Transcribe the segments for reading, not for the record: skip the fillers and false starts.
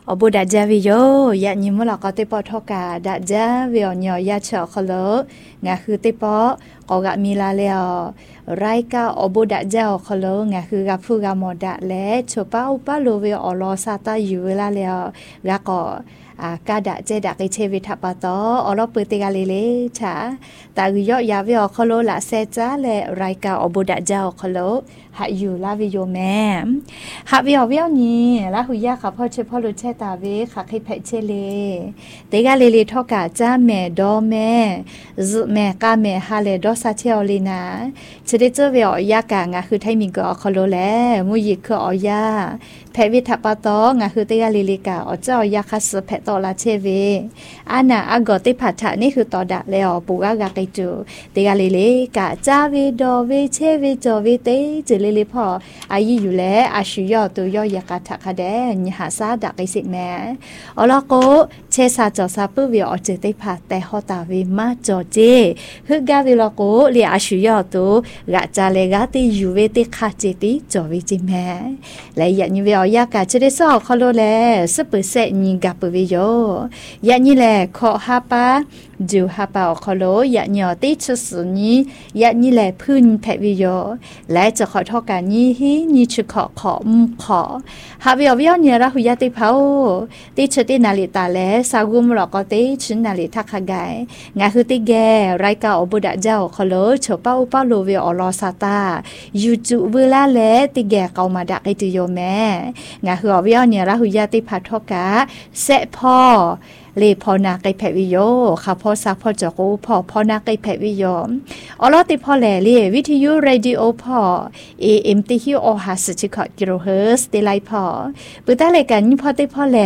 อบุดาจาวิโยยะนิมุลก็ติปอทอกาดาจาวิโยญอยาเฉาคโลงาคือติปอกอกะมีลาเลอไรกาอบุดาจาคโลงาคือกะฟูกะมอดะและโชปาอุปาโลเวอลอซาตาอยู่เวลาเลกะก็กาดะเจดะกิเชวิทัปปะตออลอเปติกาเลฉาตาวิโยยาวิโอคโลละเซจาและไรกาอบุดาจาคโลหะอยู่ลาวิโยแม่หะวิโอวิโอนี่ละหุยาค่ะพ่อเชพ่อรู้แช่ตาเวค่ะใครเพเชเลเตกาเลทอกาจ้าแม่ดอแม่ซุแม่กาแม่ฮาเลดอซาเชอลีนาเชเดเจวิโอยากางาคือไทมิงกอคโลแลมุยิคืออยาแพวิทัปปะตองาคือเตกาเลกาอเจ้ายาคัสเพตอลาเชเวอานาอากอติผัดถะนี่คือตอดะเลอปูกากาไกจูเตกาเลกาจ้าเวดอเวเชเวจอเวเตเจเลพ่ออายุอยู่แล้วอาชุยอตัวยอยากาทะคะแดญหาซาดักไอสิแม่อลอโกเชซาจอซาปุวิออเจติผัดแต่ฮอตาวิมาจอเจฮึกาวิลอโกเลียอาชุยอตุกะจาเลกาติยูเวติคาเจติจอวิจิแม่และยะนิวิอยากาเจเดซอคอโลแลสเปเซญิงกาปวิโยยะนิแลขอฮาปาจูฮาปาคอโลยะญอติชุสุนียะนิแลพื้นแพวิโยและจะขอทอกานีฮีนีชุขอฮาวิโอวิโอเนี่ยระหุยาติเผาติชตินาลิตาและซากุมรอกอติชินาลิทักขะไกงาคือติแกไรกาอบุดะเจ้าคอโลโชปาอุปาโลวิโอลอซาตายูจูเวลาและติแกเกามาดักไอติโยแม่งาคืออวิโอเนี่ยระหุยาติพัททอกาเซพ่อเลพอนาไกแพวิโยค่ะพ่อซักพ่อจกูพ่อนาไกแพวิโยอลอติพ่อแลเลวิทยุเรดิโอพ่อ AM ติฮิโอหาสชิคกิโลเฮิรตซ์ติไลพ่อปึตาเลกันพ่อติพ่อแล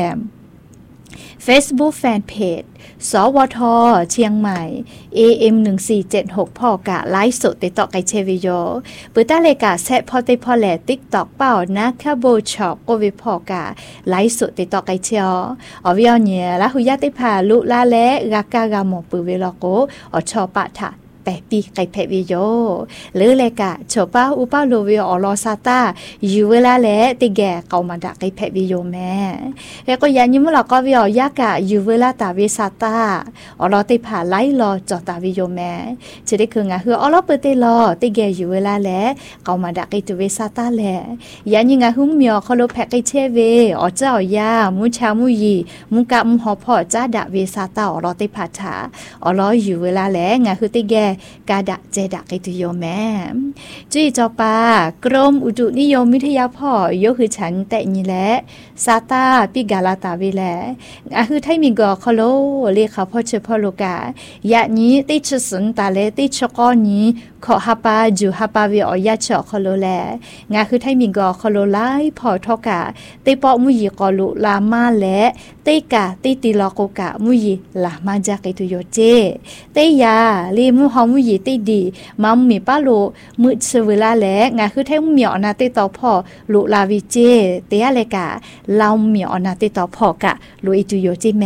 Facebook Fanpage สวทเชียงใหม่ AM 1476พ่อกะไลฟ์สดติดต่อไกเชวิโยปึตาเลกะแซะพอติพ่อแล TikTok เป้านะคาโบช็อปโกวิพ่อกะไลฟ์สดติดต่อไกเชียวอวิอเนี่ยละหุยาติพาลุลาและกากากามปึเวลโกอชอปะทะแปปีไกเพวิโยหรือเลกะโชปาอุปาโลวิโอลอซาตาอยู่เวลาและติแกเกามาดะไกเพวิโยแม่แล้วก็ยันยิมุลก็วิโอยากะอยู่เวลาตาวิซาตาอลอติผาไลลอจอตาวิโยแม่จะได้คืองะคืออลอเปเตลอติแกอยู่เวลาและเกามาดะไกตุเวซาตาแลยันยิงะหุมเมียวคโลแพกไกเชเวอเจ้ายามุชามุยีมุกะมุหอพอจ้าดะเวซาตาอลอติผาถาอลออยู่เวลาและงะคือติแกกาดะเจดะไกตุโยแม่จุยจอปากรมอุตุนิยมวิทยาพ่อยกคือฉันแต่นี่แหละซาตาปิกาลาตาวิแลคือไทมิงกอคโลเลขาพ่อเชพ่อโลกายะนี้ติชสุนตาเลติชกอนี้ขอฮาปาจูฮาปาวิอยาเฉาคโลแลคือไทมิงกอคโลไลพ่อทอกาติปอมุยกอลุลามาและติกาติติลอกกะมุยลามาจากไกตุโยเจติยาลีมุฮอมุยติดีมัมมีป้าโลมือเชเวลาแลคือแท้เหมียวนาติต่อพ่อลุลาวิเจเตยเลกาเราเหมียวนาติต่อพ่อกะลุอิตุโยจิแม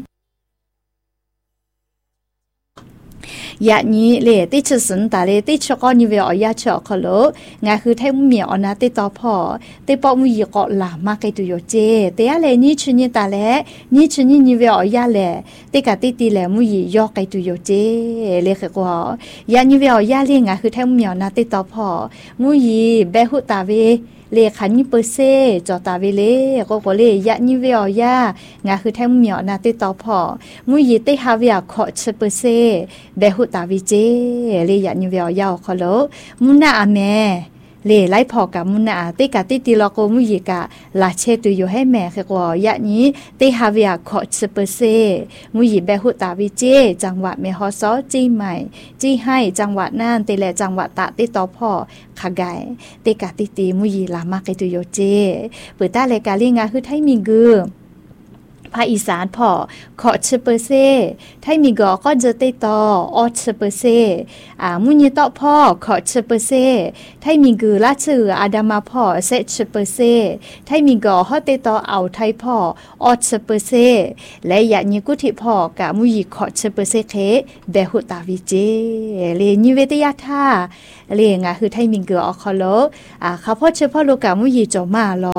ยะนี้เลติชสุนตาเลติชกอนิเวอยาเฉาคโลคือแท้เหมียวนาติต่อพ่อติปอมุยกอลามาไกตุโยเจเตยเลนี่ชุนิตาเลนี่ชุนินิเวอยาเลติกะติติเลมุยยอไกตุโยเจเลขกว่ายานิเวอยาเลคือแท้เหมียวนาติต่อพ่อมุยเบหุตาเวเลขันยิเปเซจอตาเวเลก็เลยะนิเวอยางาคือแท้เหมียวนาติต่อพ่อมุยติฮาเวียขอเชเปเซเบหุตาวิเจเลยะนิเวอยาขอโลมุนาอเมเลไลพอกะมุนาติกะติติลอโกมุยกะลาเชตุโยให้แม่คือกว่ายะนี้ติฮาเวียขอเชเปเซมุยเบหุตาวิเจจังหวัดเมฮอซอจีใหม่จีให้จังหวัดน่านติแลจังหวัดตะติต่อพ่อขะไกติกะติติมุยลามาไกตุโยเจเปิดตาเลกาลิงาคือไทมิงกือภาคอีสานพ่อขอเชเปเซไทมิงก็จะติต่อออเชเปเซมุญต่อพ่อขอเชเปเซไทมิงกือละชื่ออาดามาพ่อเซเชเปเซไทมิงก็ฮอติต่อเอาไทยพ่อออเชเปเซและยะญิกุธิพ่อกะมุยขอเชเปเซเคเบหุตาวิเจเลนิเวตยาธาเลงคือไทมิงกืออคอโลเขาพ่อเชพ่อโลกะมุยจอมาลอ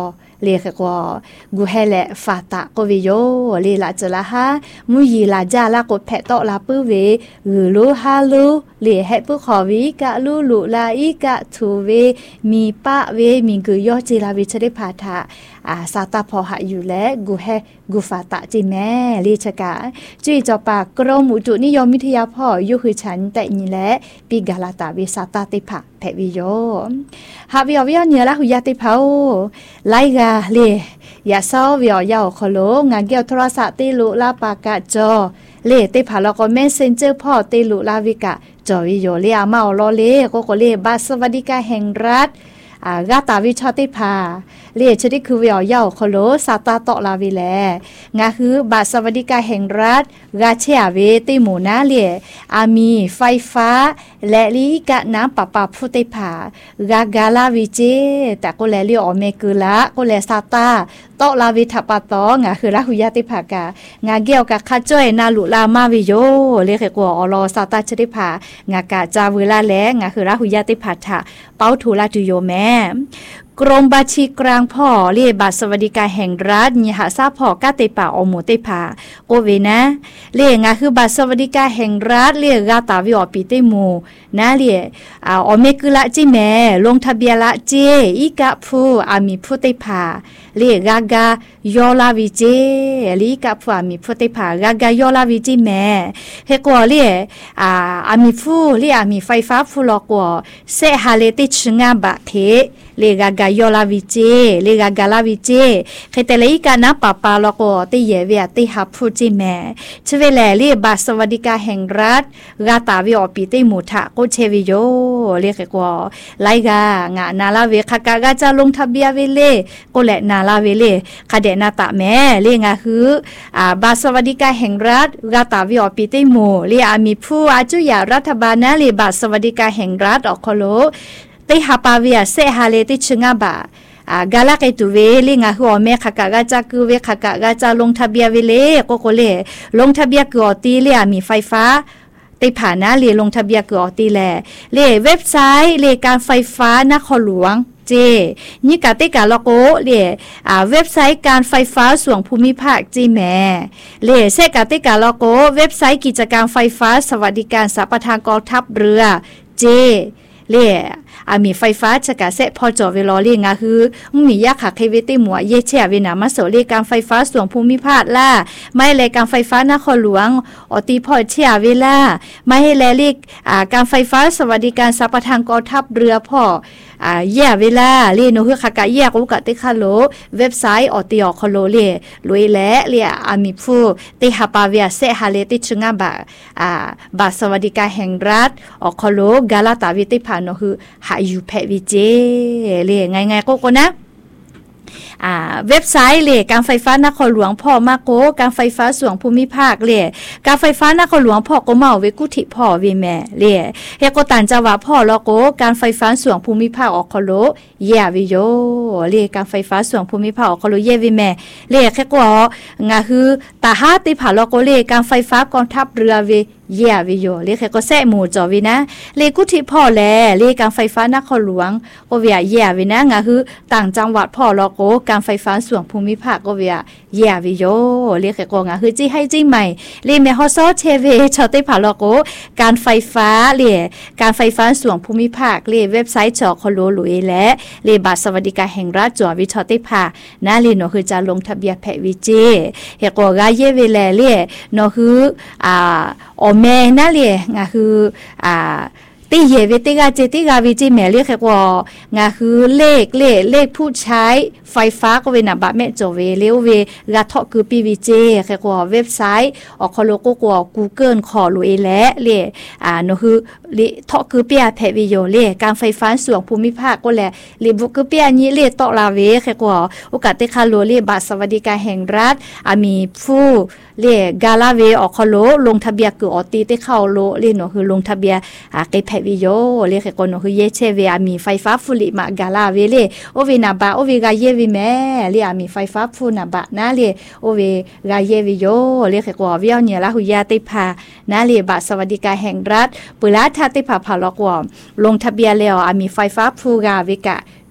เลขกว่ากูให้แหละฟาตะก็วิโยเลละจะละฮะมุยีละจาละกดแพะตอละปื้อเวลูฮาลูเลให้ปื้อขอวิกะลูลุลาอีกะทูเวมีปะเวมีกุยอจิลาวิชได้พาทะซาตาพอหะอยู่แล้วกูให้กูฟาตะจิแม่เลชกาจุยจอปากกรมอุตุนิยมวิทยาพ่ออยู่คือฉันแต่นี่แหละปีกาลาตาวิซาตาติผะแพวิโยหาวิอเนียละหุยาติเผาไลกาเลยาซอวิอยาวขโลงานเกี่ยวโทรศัพท์ติลุลาปากะจอเลติผาแล้วก็เมสเซนเจอร์พ่อติลุลาวิกะจอวิโยเลอามาอลอเลก็เลบัสสวัสดิการแห่งรัฐกาตาวิชอติพาเรียกชนิดคือวิอยาวคโลซาตาตอลาวิแลงาคือบาสวัสดิการแห่งรัฐกาเชียเวติหมูนาเลียมีไฟฟ้าและลีกะน้ำปะพุติพากาลาวิเจแต่ก็แลเรียอเมกุละก็แลซาตาตอลาวิทัปตองาคือราหุยาติภากางาเกี่ยวกับข้าจ้อยนาลุลามาวิโยเรียกกว่าอลอซาตาชนิดพางากาจาเวลาแลงาคือราหุยาติภาทะเป้าทูลาตุโยแม่กรมบัญชีกลางพ่อเรียบัตรสวัสดิการแห่งรัฐยิหาซาพ่อกาเตป่าอโมเตผาโกเวนะเรียงาคือบัตรสวัสดิการแห่งรัฐเรียกาตาวิอปีเตโมนะเรียอเมกุละจิแม่ลงทะเบียนละเจอีกะผู้มีผู้เตผาเรียกายอลาวิเจลีกะผู้มีผู้เตผากายอลาวิจิแม่เฮกว่าเรียมีผู้เรียมีไฟฟ้าผู้ลอกว่าเซฮาเลติชงาบะเทเลกายอลาวิเจเลกาลาวิเจเคเตเลกานะปะปาลก็ติเยเวติฮับพูจิแม่ชเวแลเรียบัตรสวัสดิการแห่งรัฐกาตาวิอปีติมุทะโกเชวิโยเรียกว่าไลกางานาลาเวคากากาจะลงทะเบียนเวเลก็แลนาลาเวเลคาเดนาตะแม่เรียงาคือบัตรสวัสดิการแห่งรัฐกาตาวิอปีติมุเรียมีผู้อาจุยารัฐบาลนะเรียบัตรสวัสดิการแห่งรัฐออกโคโลติฮาปาวิอาเซฮาเลติชงาบากาลาเกตุเวลิงาหัวเมคากากาจากูเวคากากาจาลงทะเบียนเวเลก็เลลงทะเบียนกอตีเลียมีไฟฟ้าติผ่านนะเลียลงทะเบียนกอตีแลเลียเว็บไซต์เลียการไฟฟ้านครหลวงเจนี่กาติกาลโกเลียเว็บไซต์การไฟฟ้าส่วนภูมิภาคจีแม่เลียเซกาติกาลโกเว็บไซต์กิจการไฟฟ้าสวัสดิการสัมปทานกองทัพเรือเจเล่มีไฟฟ้าจะกะเซพอจอเวลอเรียงาคือมียาขาเคเวติหมัวเยเชเวนามาโสเลการไฟฟ้าส่วนภูมิภาคล่าไม่เลยการไฟฟ้านครหลวงอตีพอเชียเวลาไม่ให้แลลิกการไฟฟ้าสวัสดิการสัมปทานกองทัพเรือพ่อแย่เวลาเรียนคือขากะแย่กุกะติคาโลเว็บไซต์อติออคโลเลลุยแลเรียมีผู้ติฮาปาเวียเซฮาเลติชงาบาสวัสดิการแห่งรัฐออคโลกาลาตาวิติพานคือหาอยู่แพวิเจเรียไงก็นะเว็บไซต์เลยการไฟฟ้านครหลวงพ่อมาโกการไฟฟ้าส่วนภูมิภาคเลยการไฟฟ้านครหลวงพ่อก็เมาเวกุธิพ่อเวแม่เลยเฮก็ตันจังหวะพ่อแล้วก็การไฟฟ้าส่วนภูมิภาคออกคโลเยวิโยเลยการไฟฟ้าส่วนภูมิภาคออกคโลเยวิแม่เลยแค่ก็งาคือตาฮาติผาแล้วก็เลยการไฟฟ้ากองทัพเรือเวเยวิโยเลยแค่ก็แซ่หมู่จอวินะเลยกุธิพ่อแลเลยการไฟฟ้านครหลวงก็เวียเยวินะงาคือต่างจังหวัดพ่อแล้วก็การไฟฟ้าส่วนภูมิภาคก็เวียเยวิโยเรียกก็งาคือจี้ให้จี้ใหม่เรียแม่ฮอซอเชเวชอติผาแล้วก็การไฟฟ้าเรียการไฟฟ้าส่วนภูมิภาคเรียเว็บไซต์จอคโลลุยและเรียบัตรสวัสดิการแห่งรัฐจอวิชอติผานะเรียนคือจะลงทะเบียนแพวิเจเฮก็กาเยเวแลเรียเนาะคืออแม่นั่นเลยงาคือติเยเวติกาเจติกาวิจิแม่เรียกว่างาคือเลขผู้ใช้ไฟฟ้าก็เวนะบะแม่จอเวเลวเวกาทอคือปีวิเจแค่ว่าเว็บไซต์ออกคโลโกกว่า Google ขอลุยและเลเนาะคือทอคือเปียแพวิโยเลการไฟฟ้าส่วนภูมิภาคก็แลเลบุคือเปียนี้เลตอลาเวแค่ว่าโอกาสติคาโลเลบัตรสวัสดิการแห่งรัฐมีผู้เลกาลาเวออกคโลลงทะเบียนคืออตีติเข้าโลเลเนาะคือลงทะเบียนเกแพวิโยเลแค่ก็เนาะคือเยเชเวมีไฟฟ้าฟุลิมากาลาเวเลโอเวนาบาโอเวกาเยวิแม่เรียมีไฟฟ้าฟูนาบะนะเรียโอเวกาเยวิโยเรียกว่าวิญญาณละหุยาติพานะเรียบัตรสวัสดิการแห่งรัฐปุระทาติพาพาลกว่าลงทะเบียนแล้วมีไฟฟ้าฟูกาวิกะ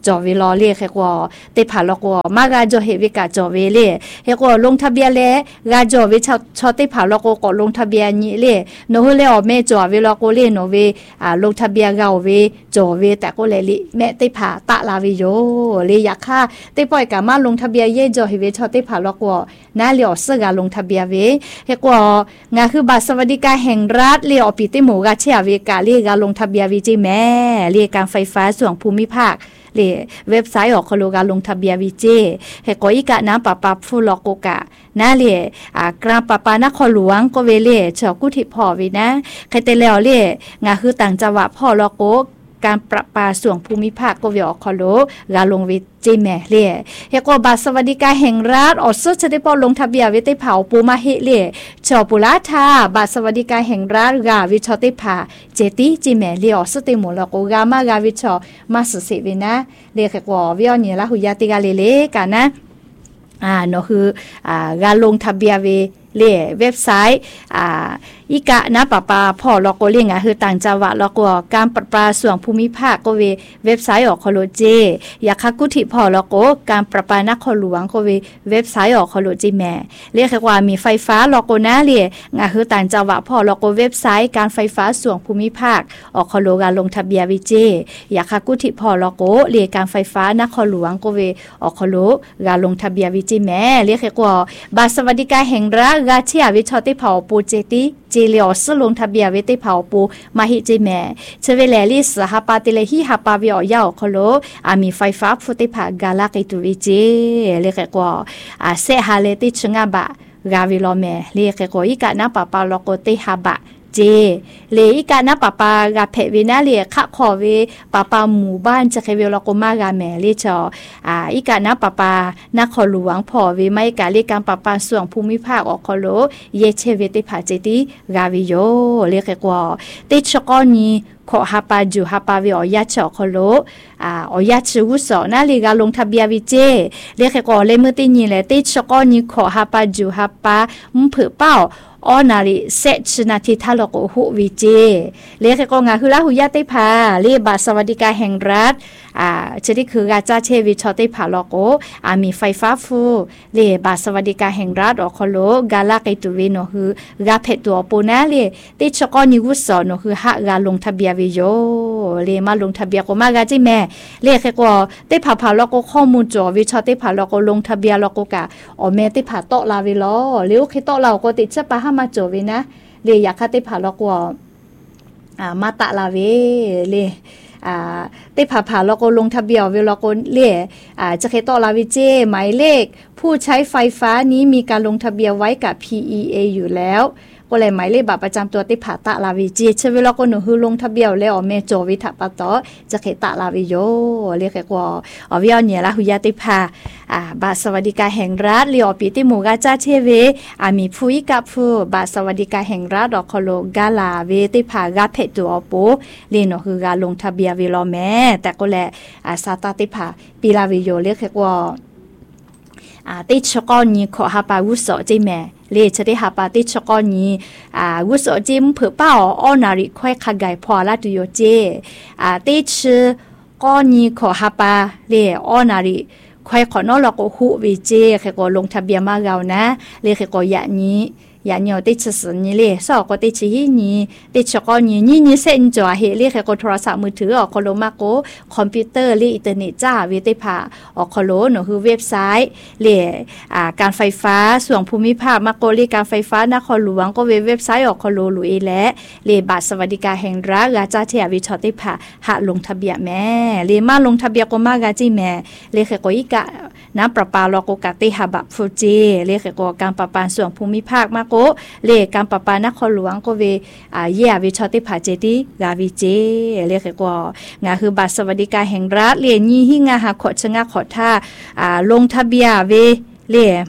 จอเวลอเล่แค่กว่าเตผ่าลกว่ามากาจอเฮวิกาจอเวเล่เฮกว่าลงทะเบียนแล้วกาจอเวชอเตผ่าลกก็ลงทะเบียนนี่เล่โนเฮเลอแม่จอเวลก็เล่โนเวลงทะเบียนเกาเวจอเวแต่ก็เลยลิแม่เตผ่าตะลาวิโยเลยอยากค่าเตปล่อยกามาลงทะเบียนเย่จอเฮเวชอเตผ่าลกว่าน่าเลียวซึกาลงทะเบียนเวเฮกว่างาคือบัตรสวัสดิการแห่งรัฐเลียวปีติหมูกาเชียเวกาเลียกาลงทะเบียนวิจิแม่เรียการไฟฟ้าส่วนภูมิภาคเลยเว็บไซต์ออกโลกาลงทะเบียนวิจิเฮก็อีกะน้ำปะปาฟูลอกกะน่าเลยกราปะปานครหลวงก็เวเล่เฉากุทิพอวินะใครแต่แล้วเลยงาคือต่างจังหวัดพ่อลอกการประปาส่วนภูมิภาคก็เวียออกโลกาลงวิจิแม่เล่เฮก็บัตรสวัสดิการแห่งรัฐออกซึ่งจะได้พอลงทะเบียนวิติเผาปูมาเฮเล่ชอปุราธาบัตรสวัสดิการแห่งรัฐกาวิชอติผาเจติจิแม่เล่ออกซึ่งเตหมลกกามากาวิชอมาสุสิวินะเล่ก็วิอเนี่ยละหุยาติกาเล่กันนะเนาะคือกาลงทะเบียนเล่เว็บไซต์อีกะนะปะปาพ่อลอกเลียงคือต่างจังหวัดแล้วก็การประปาส่วนภูมิภาคก็เว็บไซต์ออกคโลเจอยากคักกุทิพ่อแล้วก็การประปานครหลวงก็เว็บไซต์ออกคโลเจแม่เรียกว่ามีไฟฟ้าลอกนะเลียคือต่างจังหวัดพ่อแล้วก็เว็บไซต์การไฟฟ้าส่วนภูมิภาคออกคโลกาลงทะเบียนวิเจอยากคักกุทิพ่อแล้วก็เรียการไฟฟ้านครหลวงก็ออกคโลกาลงทะเบียนวิเจแม่เรียกว่าบัตรสวัสดิการแห่งรัฐกาเชียวิชอติเผาปูเจติเจเลียวสลงทะเบียนเวติเผาปูมาฮิจิแม่เชเวเลลิสฮาปาติเลฮิฮาปาวิออยาวคโลมีไฟฟ้าฟุติผากาลากิตุวิเจเรียกว่าเซฮาเลติชงาบะกาวิโลแม่เรียกว่าอีกะนะปะปาโลโกติฮาบะเจเลยอีกะนะปะปากาเพวินาเลียคะขอเวปะปาหมู่บ้านจะเคเวลโกมากาแม่เลียจออีกะนะปะปานครหลวงพอเวไม่กาเรียการปะปาส่วนภูมิภาคออกคโลเยเชเวติผาเจติกาวิโยเรียกว่าติชกอนีขอฮาปาจูฮาปาวิออยาชอคโลออยาชูวุสอนาลีกาลงทะเบียนวิเจเรียกว่าเลยมือตินีเลยติชกอนีขอฮาปาจูฮาปาผือเป้าออนาริเซชนาทิทาลกหุวิเจเรียกก็งาคือละหุยาติพาเรียบัตรสวัสดิการแห่งรัฐจะได้คือกาจ้าเชวิชอติพาลกมีไฟฟ้าฟูเรียบัตรสวัสดิการแห่งรัฐออกโลกาลาไกตุวิโนคือกาเพตัวปูนาเรียติชกอนิวุสโนคือหากาลงทะเบียนวิโยเรียมาลงทะเบียนก็มากาจิแม่เรียกก็ติพาพาลกข้อมูลจอวิชอติพาลกลงทะเบียนลกกะแม่ติพาโตลาวิลอเลี้ยวคิโตเราก็ติจะปะมาโจวินะเรียอยากคาติผาลกว่ามาตะลาเวเลยติผาแล้วก็ลงทะเบียนเวลาก็เรียจะเคตอลาวิเจหมายเลขผู้ใช้ไฟฟ้านี้มีการลงทะเบียนไว้กับ PEA อยู่แล้วก็เลยหมายเลขบัตรประจำตัวติผาตะลาวิเจเชเวลาก็หนูคือลงทะเบียนแล้วเมโจวิทะปะตอจะเคตะลาวิโยเรียกว่าวิอเนี่ยละหุยาติผาบัตรสวัสดิการแห่งรัฐเลียวปีติหมูกาจ้าเชเวมีผู้อีกับผู้บัตรสวัสดิการแห่งรัฐดอกโคโลกาลาเวติผากาเพตัวปูเรียนคือการลงทะเบียนวิโลแม่แต่ก็แลซาตาติผาปีลาวิโยเรียกว่าติชกอนีขอฮาปาวุโสจิแม่เลจะได้หาปาติชกอนีวุโสจิมเผือเป้าออนาริค่อยขกายพอละตุโยเจติชกอนีขอฮาปาเลออนาริค่อยขอนอลก็ฮูวิเจแค่ก็ลงทะเบียนมาเรานะเลแค่ก็ยะนี้ยะเนียวติดสนี่เลยสอก็ติดชี้นี้ติดชกนี่เส้นจ่อเฮเลแค่ก็โทรศัพท์มือถือออกคอโลมาโกคอมพิวเตอร์เลอินเทอร์เน็ตจ้าเวติพาออกคอโลหนูคือเว็บไซต์เลการไฟฟ้าส่วนภูมิภาคมาโกเลการไฟฟ้านครหลวงก็เว็บไซต์ออกคอโลหลุยและเลบัตรสวัสดิการแห่งรัฐราชาเทียวิชอติพาหาลงทะเบียนแม่เลมาลงทะเบียนก็มากาจิแม่เลแค่ก็อีกะน้ำประปาลอกกะติหาบับฟูเจเลแค่ก็การประปาส่วนภูมิภาคมาโกเลการปะปานครหลวงก็เวเยียวิชอติผาเจติกาวิเจเรียกว่างาคือบัตรสวัสดิการแห่งรัฐเรียนยี่หิงาหาขอชะงะขอท่าลงทะเบียนเวเล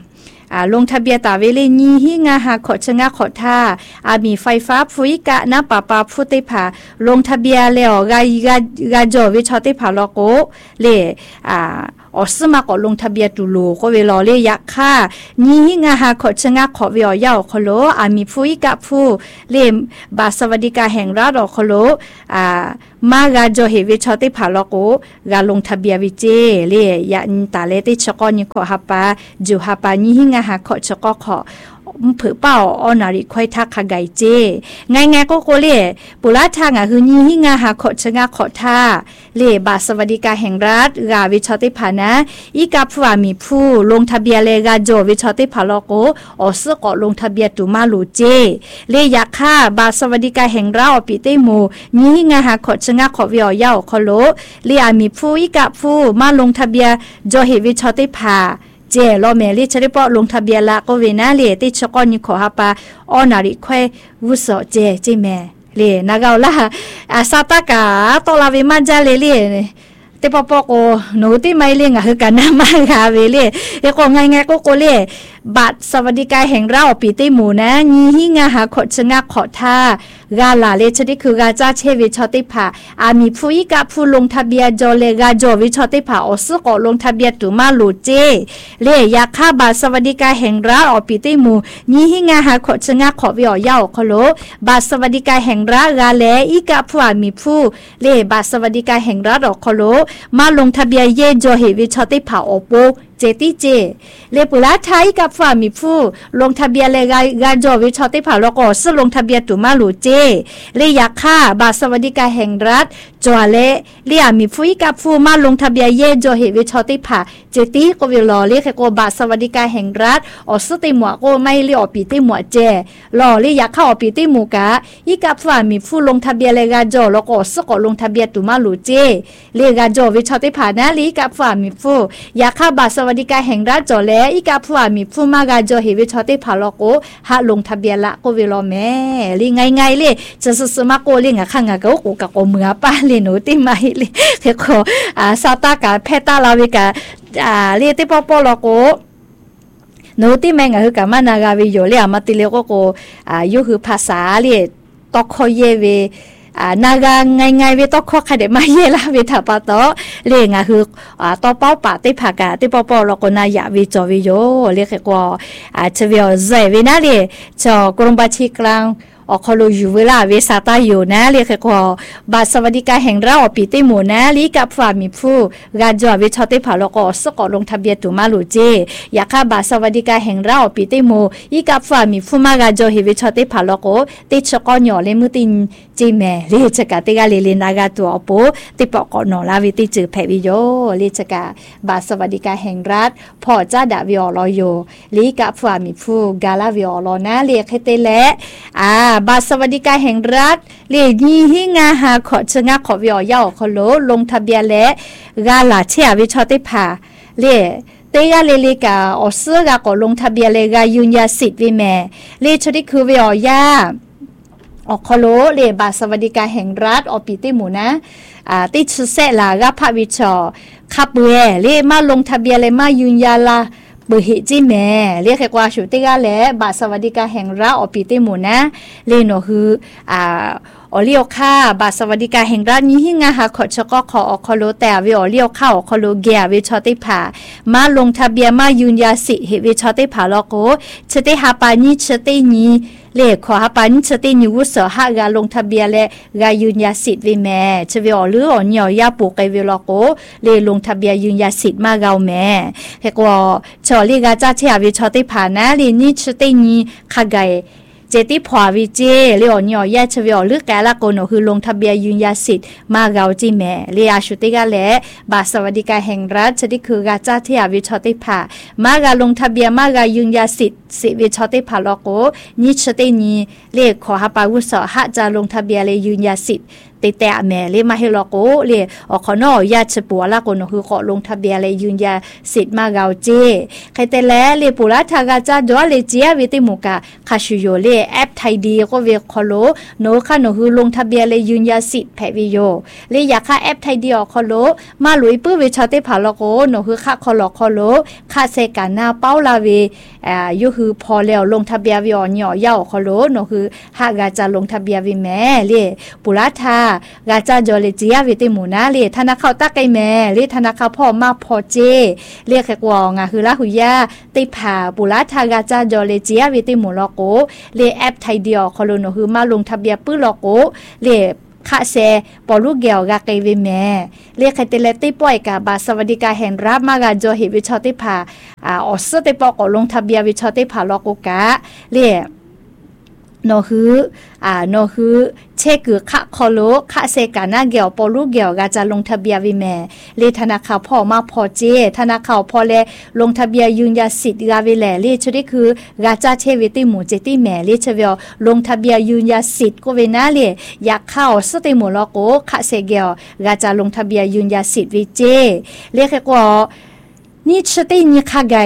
ลงทะเบียนตาเวเลญีหิงาหาขอชะงะขอท่ามีไฟฟ้าฟุยกะนะปะปาพุติผาลงทะเบียนแล้วกาจอวิชอติผาลโกเลอสมาก็ลงทะเบียนตุลูก็เวลาเลยยักค่านี่หิงาหาขอชะงะขอเวียวยาวขโลมีฟุยกะผู้เลบาสวัสดิการแห่งรัฐขโลมากาจอเฮวิชอติผาลโกกาลงทะเบียนวิเจเลยันตาเลติชกอนิขอฮับปาจูฮับปานี่หิงาหาขอชกอขอผือเป้าออนาริค่อยทักขะไกเจง่ายๆก็โกเลปุระทางคือนี่หิงาหาขอชะงะขอท่าเลบาสวัสดิการแห่งรัฐกาวิชอติผานะอีกาผู้มีผู้ลงทะเบียนเลกาโจวิชอติผาลโกออสก็ลงทะเบียนตุมาลูเจเลอยากค่าบาสวัสดิการแห่งรัฐปิเตโมนี่หิงาหาขอชะงะขอวิอยาวขอโลเลมีผู้อีกาผู้มาลงทะเบียนโจเฮวิชอติผาเจลอเมลิชริปอลงทะเบียนละก็เวนาเลติชกอนิขอฮับปาออนาริคววุสเจแม่เลนากาละซาตากาตอลาเวมาจาเลเตปปโกโนติไมเลงะคือกันนะมากาเวเลก็ง่ายๆก็โกเลบัตรสวัสดิการแห่งเราปีติหมู่นะยี่หิงาหาขอชะงะขอท่ากาลาเลชดิคือกาจ้าเชวิชอติผามีผู้อีกาผู้ลงทะเบียนจอเลกาจอวิชอติผาอสก็ลงทะเบียนตุมาลูเจเลอยากค่าบัตรสวัสดิการแห่งเราปีติหมู่ยี่หิงาหาขอชะงะขอวิอยาวขโลบัตรสวัสดิการแห่งรัฐกาเลอีกาผู้มีผู้เลบัตรสวัสดิการแห่งรัฐอขโลมาลงทะเบียนเยจอเฮวิชอติผาอโปเจติเจเลปุระไทยกับฝ่ามีผู้ลงทะเบียนเลกาจอวิชอติผาแล้วก็สลงทะเบียนตุมาลูเจเลอยากค่าบาสวัสดิการแห่งรัฐจอเลมีผู้กับผู้มาลงทะเบียนเยจอเฮวิชอติผาเจติก็วิลอเลก็บาสวัสดิการแห่งรัฐอสติหมัวก็ไม่เลอปีติหมัวเจลอเลอยากเข้าอปีติหมูกะอีกับฝ่ามีผู้ลงทะเบียนเลกาจอแล้วก็สก็ลงทะเบียนตุมาลูเจเลกาจอวิชอติผานะลีกับฝ่ามีผู้อยากเข้าบาสวัสดิการแห่งรัฐจอแลอีกาผู้มีผู้มากาจอเฮวิชอติผาลโกหาลงทะเบียนละก็เวลาแม่ลิง่ายๆเลยจะสมาโกลิงะข้างก็โกกะโกเมือป้าเลยหนูติไม่เลยเฮโคซาตากาเพตาลาวิกาเรียติปปลโกหนูติแมงคือกะมานากาวิโยเลยมาติเลโกโกยูคือภาษาเลยตอกคอยเยเวนากาง่ายๆเวตอข้อขัดมาเยละเวทาปะตอเรียงคือตอเป้าปะติผักติปอปอลก็นายาวิจอวิโยเรียกว่าเชวิอใจเวนาเรจอกรมบัญชีกลางออกคโลอยู่เวลาเวสาตาอยู่นะเรียกว่าบัตรสวัสดิการแห่งรัฐปีติหมู่นะลีกับฝ่ามีผู้กาจอวิชอติผาลก็สกอลงทะเบียนตุมาลูเจอยากค่าบัตรสวัสดิการแห่งรัฐปีติหมู่อีกับฝ่ามีผู้มากาจอเฮวิชอติผาลก็ติชกอหยอเลมุตินจีแม่เรียกกะติกาเลนากาตัวอปูติปอกอนอลาวิติจือแพวิโยเรียกกะบัตรสวัสดิการแห่งรัฐพอจ้าดาวิอลอยโยลีกับฝ่ามีผู้กาลาวิอลอนะเรียกให้เตและบัตรสวัสดิการแห่งรัฐเรียยี่หิงาหาขอชะงะขอวิอยาวขอโลลงทะเบียนและกาลาเชียวิชอติผาเรียเตยาเลกาอเสือกาก็ลงทะเบียนเลกายุญญาสิทธิ์วิแม่เรียชดิคือวิอยาออกคโลเรียบัตรสวัสดิการแห่งรัฐอปีติหมูนะติชุเซลากาพระวิชอขับเบเรียมาลงทะเบียนเลยมายุญญาลาเบอร์หิจิแม่เรียกว่าชุติกาและบัตรสวัสดิการแห่งรัฐอปีติหมูนะเรโนคืออเลียวค่าบัตรสวัสดิการแห่งรัฐนี้หิงาหาขอชกขออคโลแต่วิอเลียวค่าอคโลเกียวิชอติผามาลงทะเบียนมายุญญาสิเฮวิชอติผาลโกชติหาปานิชตินีเลขขอหาปานิชตินิวุสหะกาลงทะเบียนและกายุญญาสิทธิ์วิแม่ชวิอหรืออเหนียวยาปูไกวิลโกเลลงทะเบียนยุญญาสิทธิ์มาเกาแม่เฮกว่าชอลีกาจ้าเชียวิชอติผานะเลนิชตินีขะไกเจติพอวิเจเลียวเหนียวยาชวิอหรือกาลาโกโนคือลงทะเบียนยุญญาสิทธิ์มาเกาจิแม่เลียชุติกาและบัตรสวัสดิการแห่งรัฐชดิคือกาจ้าเชียวิชอติผามากาลงทะเบียนมากายุญญาสิทธิ์สิวิชอติผาลโกนิชตินีเลขขอหาปาวุสหะจะลงทะเบียนเลยยุญญาสิทธิ์แต่แม่เลยมาให้ลโกเลยออกขอนอยาชปัวละโกนคือขอลงทะเบียนเลยยุญญาสิทธิ์มาเกาเจใครแต่แล้วเลยปุระทากาจ้าดอเลยเจียวิติมุกาคาชูโยเลยแอปไทยดีก็เวคอโลโนค่ะโนคือลงทะเบียนเลยยุญญาสิทธิ์แพวิโยเลยอยากค่าแอปไทยดีออกคอโลมาลุยปื้อวิชอติผาลโกโนคือค่าคอลอคอโลค่าเซกานาเป้าลาเวอยู่คือพอแล้วลงทะเบียนวิออนย่อเขาโลเนาะคือหากาจะลงทะเบียนวิแม่เลปุราทากาจะจอเลจียาวิติหมูนะเลธนาคารตักไกแม่เลธนาคารพ่อมาพอเจเรียกแขกวองคือละหุยาติผาปุราทากาจะจอเลจียาวิติหมูลอโกเลแอปไทยเดียวเขาโลเนาะคือมาลงทะเบียนปื้อลอโกเลข้าเซปอลูกเกี่ยวกับไกเวแม่เรียกใครเตเลติป่วยกับบาสวัสดิการแห่งรัฐมากาจอเหตุวิชาติผาออสเตปอกลงทะเบียนวิชาติผาลอกกะเรียโนคือเชกือคะคอโลคะเซกานาเกี่ยวปอลูเกี่ยวกาจะลงทะเบียนวิแม่เลธนาคารพ่อมาพอเจธนาคารพอแลลงทะเบียนยืนยันสิทธิ์กาเวแลเลชดิคือกาจะเชวิติหมูเจติแม่เลชเวลลงทะเบียนยืนยันสิทธิ์ก็เวนาเลอยากเข้าสติหมูลอโกคะเซเกี่ยวกาจะลงทะเบียนยืนยันสิทธิ์วิเจเลขก็นี่ชตินี่คาไก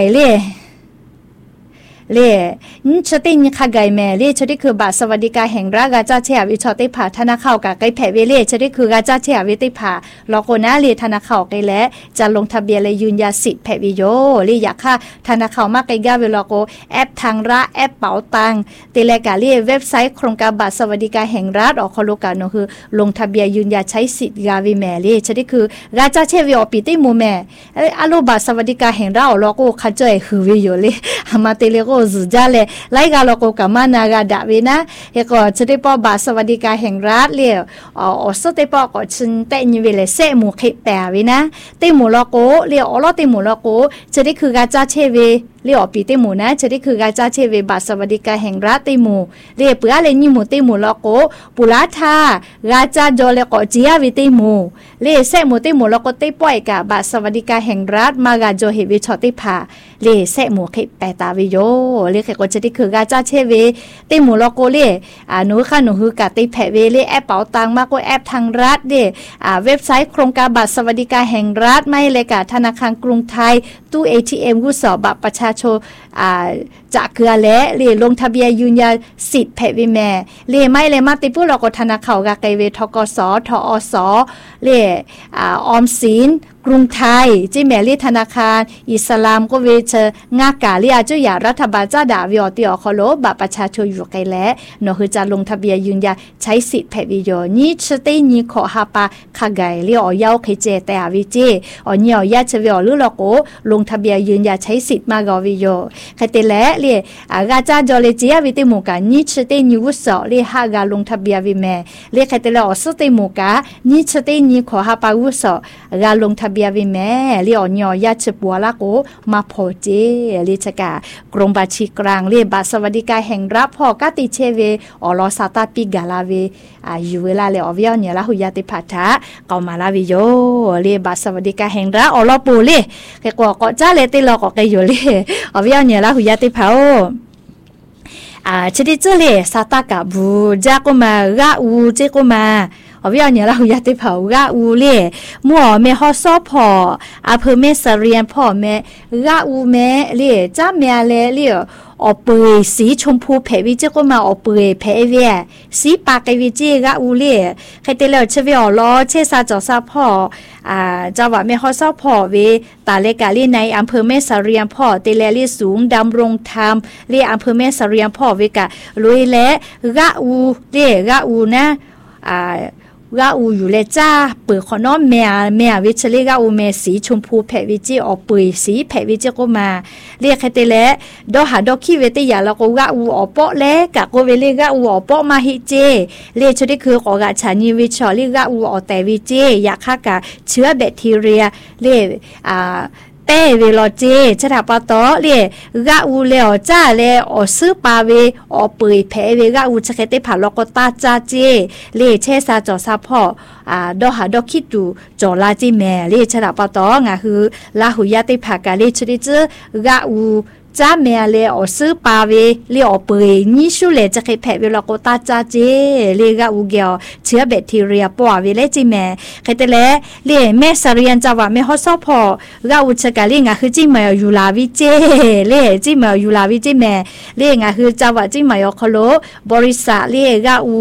เลนี่ชตินี่คาไกแม่เลชดิคือบาสวัสดิการแห่งรัฐกาจะเชียวิชอติผาธนาคารกะไกแผ่เวเลชดิคือกาจะเชียวิติผาลอโกนาเลธนาคารไกและจะลงทะเบียนและยืนยันสิทธิ์แผ่วิโยเลอยากค่ะธนาคารมาไกกาเวลอโกแอปทางรัฐแอปเป๋าตังติเลกาเลเว็บไซต์โครงการบัตรสวัสดิการแห่งรัฐออกคอโลกาโนคือลงทะเบียนยืนยันใช้สิทธิ์กาวิแม่เลชดิคือกาจะเชียวิอปิติหมู่แม่อโลบัตรสวัสดิการแห่งรัฐออกลอโกคาจ่อยคือวิโยเลหามาติเลโกซุจาเลไลกาโลโกกามานากาดาเวนะเฮก็จะได้ปอบาสวัสดิการแห่งรัฐเลียวสเตปอก็ชินเตนิเวเลเซหมู่เขแปเวนะเตหมู่ลอโกเลียวลอเตหมู่ลอโกจะได้คือกาจาเชเวเลียวปีเตหมู่นะจะได้คือกาจาเชเวบาสวัสดิการแห่งรัฐเตหมู่เลียเปือเลนิหมู่เตหมู่ลอโกปุราทากาจาจอเลก็จิยาวิเตหมู่เลียเซหมู่เตหมู่ลอโกเตป่วยกะบาสวัสดิการแห่งรัฐมากาโจเฮวิชอติผาเลียเซหมู่เขแปตาวิโยเลียก็จะได้คือกาจาเชเวเตหมู่ลอโกเลียหนูค่ะหนูคือกะเตแผ่เวเลียแอปเป๋าตังมากกว่าแอปทางรัฐเด้เว็บไซต์โครงการบัตรสวัสดิการแห่งรัฐไม่เลยกะธนาคารกรุงไทยตู้ ATM กู้สอบบัตรประชาชนจะเกลือและเรียลงทะเบียนยืนยันสิทธิ์แผ่วิแม่เรียไม่เลยมาติพูเราก็ธนาคารกะไกเวทกสทอสเรียออมสินกรุงไทยจิแม่ลีธนาคารอิสลามก็เวชงากาเลียจุยารัฐบาลจ้าดาวิอติอคโลบัตรประชาชนอยู่ไกลและเนาะคือจะลงทะเบียนยืนยันใช้สิทธิ์แผ่วิโยนี่ชตินี่ขอหาปาคาไกเลียอยาวเคเจแต่อาวิเจอเนี่ยยาชเวอลือลโกลงทะเบียนยืนยันใช้สิทธิ์มากอวิโยคเตและเลียกาจาจอเลเจียวิติหมู่กานี่ชตินี่วุษอเลียหากาลงทะเบียนวิแม่เลียคเตและอสติหมู่กานี่ชตินี่ขอหาปาวุษอกาลงทะเบียนวิแม่เลียอนยอยาชปัวละโกมาพอเจลิชกากรมบัญชีกลางเลียบัตรสวัสดิการแห่งรัฐพอกติเชเวอลอซาตาปิกาลาเวอยู่เวลาเลอวิอเนี่ยละหุยาติพัทะเกามาลาวิโยเลียบัตรสวัสดิการแห่งรัฐอลอปูเลแกก็จ้าเลติลอกก็อยู่เลอวิอเนี่ยละหุยาติพาชดิเจเลซาตากาบูจาก็มากะอูเจก็มาวิอเนี่ยเราอยากได้เผากะอูเล่มั่วแม่ฮอซอพออำเภอแม่สะเรียนพ่อแม่กะอูแม่เล่จ้าแม่เล่ออเปยสีชมพูแผ่วิเจก็มาออเปยแผ่เวียสีปากไกวิเจกะอูเล่ใครเตแล้วเชวิอลอเชซาจอซาพ่อจังหวัดแม่ฮอซอพ่อเวตาเลกาลีในอำเภอแม่สะเรียนพ่อเตเลลีสูงดำรงธรรมเล่อำเภอแม่สะเรียนพ่อเวกะลุยและกะอูเล่กะอูนะกะอูอยู่เลยจ้าเปิดขอน้อมแม่วิชเลกะอูแม่สีชมพูแผ่วิจิออกเปยสีแผ่วิจิก็มาเรียกใครเตและดอหาดอกขี้เวติยาแล้วก็กะอูออกเปาะและกะโกเวเลกะอูออกเปาะมาฮิเจเรียกชนิดคือขอกะชานีวิชอเลกะอูออกแต่วิจิอยากฆ่ากะเชื้อแบคทีเรียเรียเต้เวลอเจชะถาปะตอเลียกะอูเลอจ้าเลอซื้อปาเวอเปยแผเวกะอูชะเกเตผาลอกตาจ้าเจเลเชซาจอซาพ่อดอหาดอกคิดดูจอลาจิแม่เลชะถาปะตองะคือลาหุยาติผากะเลชดิเจกะอูจ้าแม่เลอซื้อปาเวเลอเปยนี่ชูเลจะเคแผเวลอกตาจ้าเจเลกะอูเกียวเชื้อแบคทีเรียปอเวเลจิแม่ใครแต่และเลแม่สะเรียนจังหวัดแม่ฮอซอพอกะอูชะกะเลงะคือจิแม่อยู่ลาวิเจเลจิแม่อยู่ลาวิเจแม่เลงะคือจังหวัดจิแม่ยอคโลบริษัทเลกะอู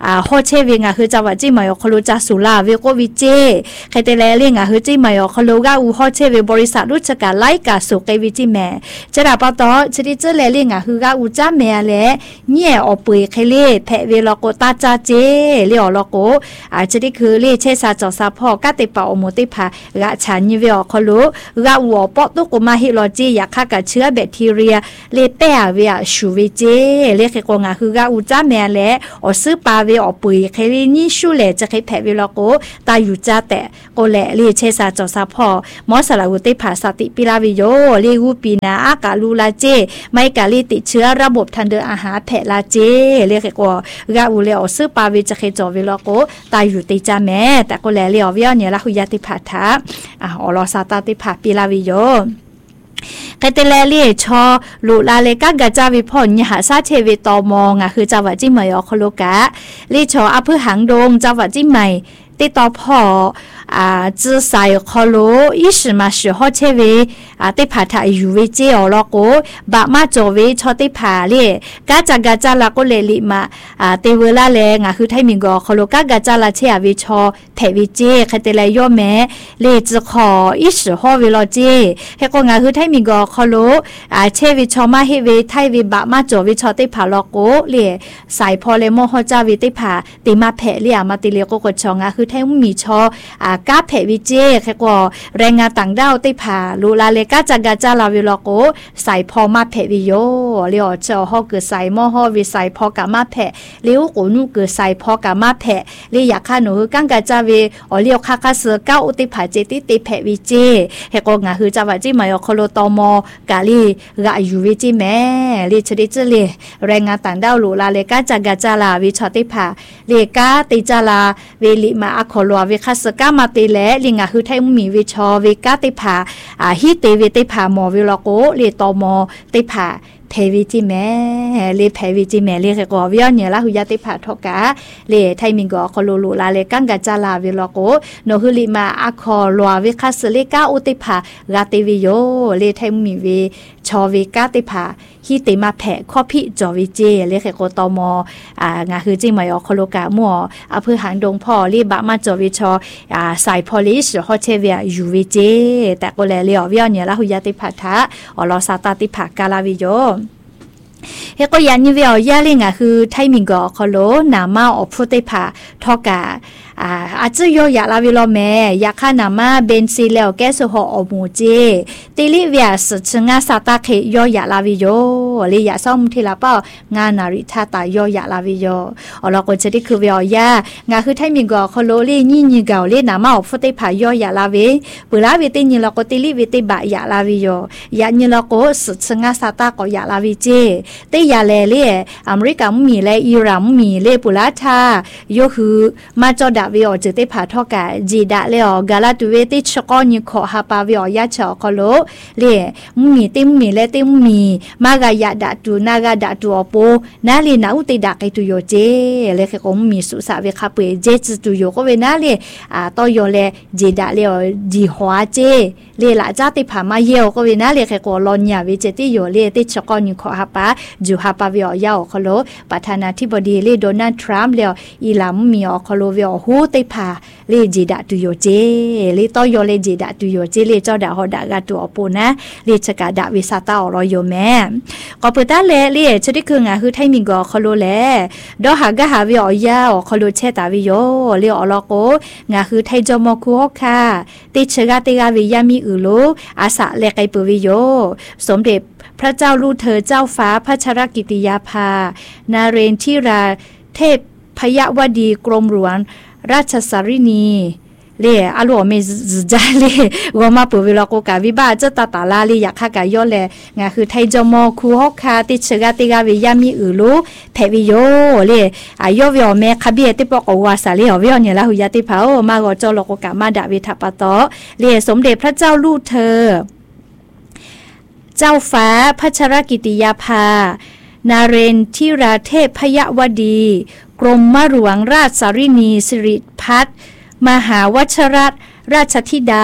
โฮเชเวงคือจังหวัดจิมายอคโลจาสุลาเวโกวิเจใครแต่แลเลียงคือจิมายอคโลกาอูโฮเชเวบริษัทรุชกาไลกาสุเกวิจิแม่จะรับต่อชดิเจแลเลียงคือกาอูจ้าแม่แลเนี่ยอปุยเคเลแพเวลโกตาจาเจเลียลโกจะได้คือเลเชซาจอซาพ่อกาติปาอโมติภากะฉันเวอคโลกาอูปอตุกมาฮิโลจีอยากฆ่ากับเชื้อแบคทีเรียเลเตเวียชูวิเจเลเคกงคือกาอูจ้าแม่แลอซื้อปาเวอปุยเคเลนี่ชูเลจะเคแพเวลโกตาอยู่จ้าแต่โกแลเลเชซาจอซาพ่อมอสลาอุติภาสติปิลาวิโยเลกูปีนาอากาลูลาเจไม่กาลิติเชื้อระบบทางเดินอาหารแพลาเจเลเคกกาอูเลอซื้อปาเวจะเคจอเวลโกตาอยู่ติจ้าแม่แต่โกแลเลอเวียเนี่ยละหุยติภาทาอลอซาตาติภาปิลาวิโยใครแต่แลเลี่ยชอลูลาเลกากะจาวิพอนยหาซาเทวิตอมองคือจังหวัดจิมายอคโลกะลี่ชออำเภอหางดงจังหวัดจิมัยติต่อพ่อ自赛可罗一时嘛时候切为对爬他有为接哦了个把嘛作为朝对爬嘞嘎扎嘎扎啦个来里嘛对为啦嘞คือไทยมีก็可罗嘎嘎扎啦切为朝陪为接开得来要咩嘞只可一时候为了接ให้ก็คือไทยมีก็可罗切为朝มาให้为ไทย为把嘛作为朝对爬了个嘞ใส่พอเลยโมเขาจะวิ对爬ติมาเพเลยมาติเลยก็ชองคือไทยมีชอกาเพวิเจแค่ก็แรงงานต่างด้าวติผาลูลาเลกาจักกาจาลาวิโลโกใส่พอมาเพวิโยเลียวเจ้าฮอเกิดใส่หม้อฮอวิใส่พอกามาเพเลียวกูนูเกิดใส่พอกามาเพเลียอยากข้าหนูกังกาจาวิเลียวคาคาเสือก้าวอุติผาเจติติเพวิเจแค่ก็งาคือจังหวัดจิมายอโคโลตอมอกาลีกาอยู่วิจิแม่ลีชดิจเลแรงงานต่างด้าวลูลาเลกาจักกาจาลาวิชอติผาเลกาติจาลาเวลิมาอโคโลวิคาเสือกามาติเลลิงาคือไทยมีวิชอวิกาติผาฮิเตวิติผาหมอวิโลโกเลตอมอติผาเพวิจิแม่เลเพวิจิแม่เลก็วิญญาณละหุยติผาทกะเลไทยมิงก็คอลูลาเลกังกะจาลาวิโลโกโนหุลิมาอะคอลัววิคัสเลกาอุติผากาติวิโยเลไทยมีวิชอวิกาติผาฮิเตมาแผข้อพิจอวิเจเลก็ตอมงาคือจิมายอคโลกะมัวอำเภอหางดงพ่อลีบะมาจอวิชอสายพอลิชฮอเชเวียยูวิเจแต่ก็แลเลียววิญญาณละหุยติผาทะอลอซาตาติผากาลาวิโยเฮก็ยันนี่เวียวยาลิงคือไทยมิงก็คอโลนามาอพุติผาทอกาอาจจะโยอยากลาวิโลแม่อยากข้านามาเบนซีแล้วแกสุหอมูเจติลิเวียสุชงาซาตาเคโยอยากลาวิโยลีอยากซ่อมทีละเป้างานนาริทาตาโยอยากลาวิโยเราก็จะได้คือเวียวยางาคือไทยมิงก็คอโลลีนี่เก่าลีนามาอพุติผาโยอยากลาวิปุลาวิตินี่เราก็ติลิวิติบะอยากลาวิโยอยากนี่เราก็สุชงาซาตาก็อยากลาวิเจแต่ยาเลเล่อเมริกามีและอิหร่านมีเลปุลาทาโยคือมาจอดาวิโอจะได้ผ่าทอกาจีดาเลอ กาลาตุเวติชกอนิขอฮาปาวิโอยาชอคโลเลมีติมีและติมีมากายาดาตูนากาดาตูอโปนาลีนาอุติดาไกตุโยเจเลเคกมีสุสาเวคาเปเจจตุโยก็เวนาเลตอโยเลจีดาเลอจีหัวเจเลละจาติผ่ามาเยอก็เวนาเลเคกลอนยาเวเจติโยเลติชกอนิขอฮาปาจูฮาปาวิโอยาคโลประธานาธิบดีเลโดนัลด์ทรัมป์เลอีลามมีอคโลวิโอฮูติผาเลจีดาตุโยเจเลตอโยเลจีดาตุโยเจเลเจ้าดาฮอดากาตุอโปนะเลชกาดาวิซาตาอรโยแม่ก็เปิดตาเลชดิคืองาคือไทยมิงก็คโลแลดอหากะหาวิโอยาคโลเชตาวิโยเลอลอโกงาคือไทยจอมคุอค่ะติชกาติกาวิยามีอุโลอาสะเลไกปวิโยสมเด็จพระเจ้าลูกเธอเจ้าฟ้าพัชรกิติยาภานาเรนทิราเทพพยวดีกรมหลวงราชสารินีเลอาลัวเมจาเลว่ามาปุวิลโกกาวิบาเจตตาลาลีอยากฆ่ากายอเลงาคือไทยจมอคูฮอกคาติชกาติกาวิยามีอุลูเพวิโยเลอายอวิอเมคาเบียติปอกวาสาเลอวิอเนี่ยละหุยาติภาโอมากอจอลโกกามาดาวิทัปตอเลสมเด็จพระเจ้าลูกเธอเจ้าฟ้าพัชรกิติยาภานาเรนทิราเทพพยวดีกรมหลวงราชสารินีสิริพัฒน์มหาวัชรราชธิดา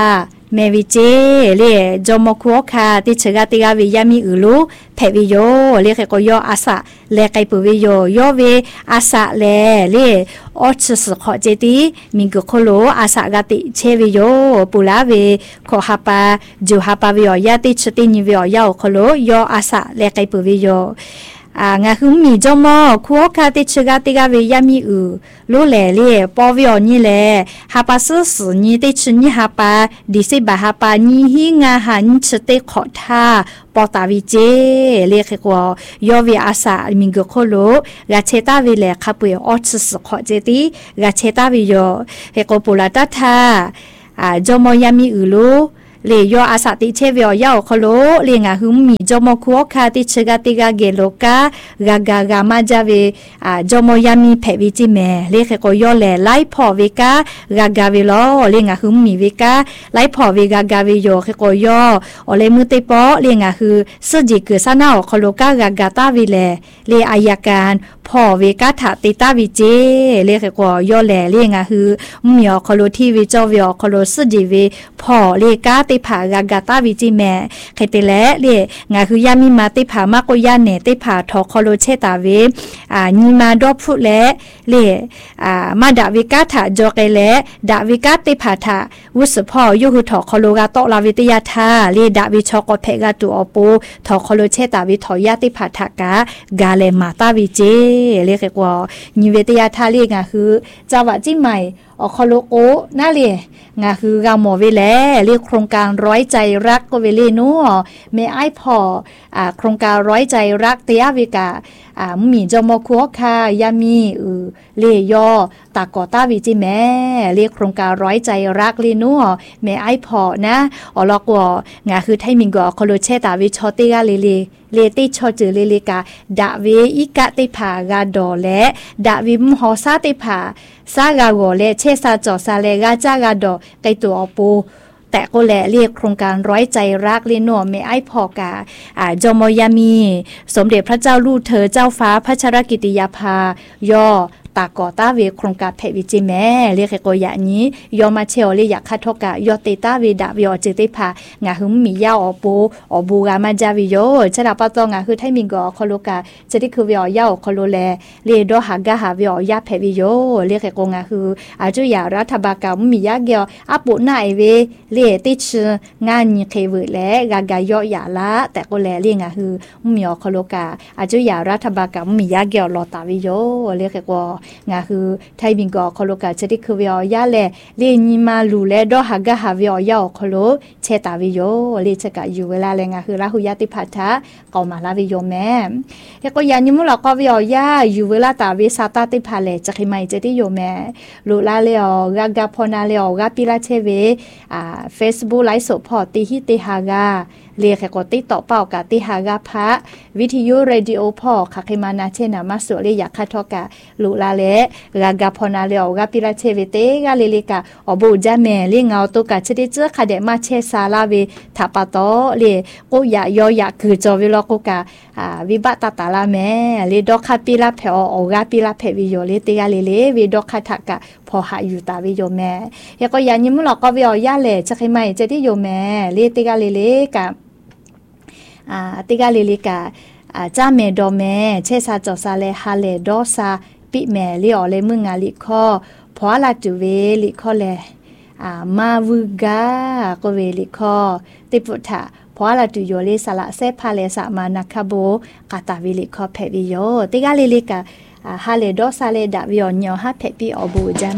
เมวิเจเรียจอมคัวคาติเชกาติกาวิยามีอืลูเพวิโยเรียกก็ยออาสะเลไกปุวิโยยอเวอาสะเลเรียออชสขอเจติมิงกโคโลอาสะกาติเชวิโยปุลาเวขอฮาปาจูฮาปาวิโยยาติชตินิวิโยยาโคโลยออาสะเลไกปุวิโยงาคือมีจอมคัวคาติเชกาติกาวิยามีอืลูแลเล่ปอวิโอนี่แลฮาปาซึสนี่ติชนี่ฮาปาดิสิบาฮาปานี่ฮิงาหันชเตขอทาปอตาวิเจเรียกว่ายอวิอาสามิงกโคโลกาเชตาวิเลคาปุยออชสขอเจติกาเชตาวิโยเฮโกปุลาตาทาจอมยามีอืลูเลยยออาสาติเชวิอยาโคโลเลยงาหุมมีจอมคัวคาติเชกาติกาเกโลกากามาจาเวจอมยามีเพวิจิเมเลยเขก็ยอแลไลพอเวกากาเวลอเลยงาหุมมีเวกาไลพอเวกากาเวโยเขก็ยออเลมุเตปอเลยงาคือสจิกซานาโคโลกากาตาวิเลเลยอายการพอเวกาถาติตาวิเจเลยเขก็ยอแลเลยงาคือมีอโคโลทีวิจอวิอโคโลสจิเวพอเลยกาติผากากาตาวิจิแม่ใครเตแลเรียงาคือยามีมาติผามากกยาเนติผาทอคอโลเชตาเวนีมาดอพุแลเรียมาดาวิกาถาจอเกแลดาวิกาติผาทาวุสพอยุหุทอคอโลกาโตลาวิตยาทาเรียดาวิชอกเพกาตุอปูทอคอโลเชตาวิทอยาติผาทากากาเลมาตาวิเจเรียกว่านิเวตยาทาเรียงาคือจาวะจิใหม่อคอโลโกน่าเรียงาคือกาหมอเวแลเรียกโครงการร้อยใจรักก็เวเลนัวเมไอพอโครงการร้อยใจรักเตียวิกามีจอมคัวคายามีเลยอตากอตาวิจิแม่เรียกโครงการร้อยใจรักเลนัวเมไอพอนะอลอกงาคือไทมิงกอคอโลเชตาวิชอติกาเลติชอจือเลกาดาเวอิกะติผากาดอและดาวิมหอซาติผาซากาโกเลเชซาจอซาเลกาจากาดอไกตัวอปูแต่ก็แลเรียกโครงการร้อยใจรักเลนัวเมไอพอกาจอมยามีสมเด็จพระเจ้าลูกเธอเจ้าฟ้าพัชรกิติยาภายอตากอตาเวโครงการเพวิจิแม่เรียกก็อย่างนี้ยอมาเชลเรียกคาทกะยอเตตาเวดาวิอจิติภางาหึมมียาอปูอบูกามาจาวิโยชนะปะตองาคือไทมิงกอคอโลกาจะได้คือวิอยาคอโลแลเรดอหากาหาวิอยาเพวิโยเรียกก็งาคืออาจุยารัฐบาลกามียาเกียวอปุนาไอเวเรติชงานเคเวแลกากายอยาละแต่ก็แลเรียงาคือมีอคอโลกาอาจุยารัฐบาลกามียาเกียวลอตาวิโยเรียกก็งาคือไทยบิงกอคอโลกาจะได้คือวิอยาแลเลนีมาลูแลดอหากาหาวิอยาคอโลเชตาวิโยเลชกะอยู่เวลาแลงาคือราหุยาติพัทธะเกามาลาวิโยแม่เฮก็ยานิมุลก็วิอยาอยู่เวลาตาวิสาตาติพาเลจะคิไมจะได้โยแม่ลูลาเลอกากาพนาเลอกาปิลาเชเวFacebook ไลฟ์สดพอติฮิติฮากาเรียกก็ติต่อเป่ากาติฮากาพะวิทยุเรดิโอพอคาคิมานาเชนามาสุเรียคาทอกาลูลาเลกากาพนาเลอกาปิลาเชเวเตกาเลลิกาอบูจาเมเลียงเอาตุกาเชดิเจคาเดมาเชซาลาเวทาปาโตเลกุยายอยาคือจอวิโลกุกาวิบัตตาลาแม่เลดอกคาปิลาเพออกาปิลาเพวิโยเลติกาเลวิดอกคาทากาพอหาอยู่ตาวิโยแม่เฮก็ยานิมุลก็วิอยาเลจะคิไมจะได้โยแม่เลติกาเลกาติกาเลลิกาจ้าเมดอแม่เชซาจอซาเลฮาเลดอซาปิแม่ลิออเลมึงงาลิคอพอลาตุเวลิคอเลมาวูกาโกเวลิคอติปุถะพอลาตุโยเลสละเซพาเลสะมานาคาโบกาตาวิลิคอเพวิโยติกาเลลิกาฮาเลดอซาเลดาวิออนยอฮาเพปิออบูจา